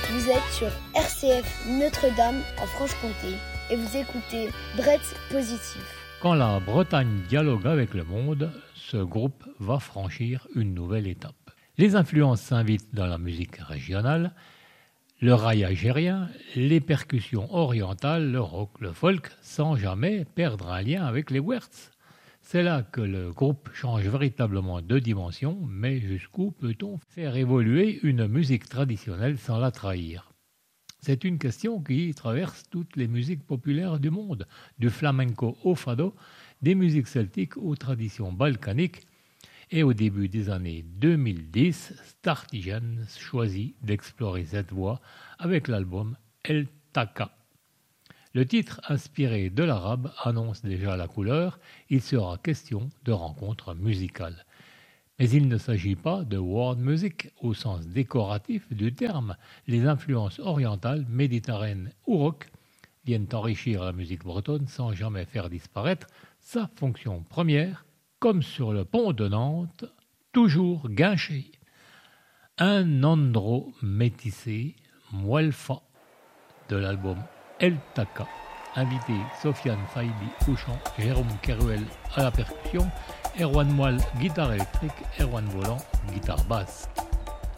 Vous êtes sur RCF Notre-Dame en Franche-Comté et vous écoutez Bretz Positif. Quand la Bretagne dialogue avec le monde, ce groupe va franchir une nouvelle étape. Les influences s'invitent dans la musique régionale, le raï algérien, les percussions orientales, le rock, le folk, sans jamais perdre un lien avec les Wertz. C'est là que le groupe change véritablement de dimension, mais jusqu'où peut-on faire évoluer une musique traditionnelle sans la trahir ? C'est une question qui traverse toutes les musiques populaires du monde, du flamenco au fado, des musiques celtiques aux traditions balkaniques. Et au début des années 2010, Startigen choisit d'explorer cette voie avec l'album El Taka. Le titre, inspiré de l'arabe, annonce déjà la couleur. Il sera question de rencontres musicales. Mais il ne s'agit pas de world music au sens décoratif du terme. Les influences orientales, méditerranéennes ou rock viennent enrichir la musique bretonne sans jamais faire disparaître sa fonction première, comme sur le pont de Nantes, toujours guinché. Un andro métissé, Muelfa, de l'album El Taka. Invité Sofiane Saïdi au chant, Jérôme Keruel à la percussion, Erwan Moal, guitare électrique, Erwan Volant, guitare basse.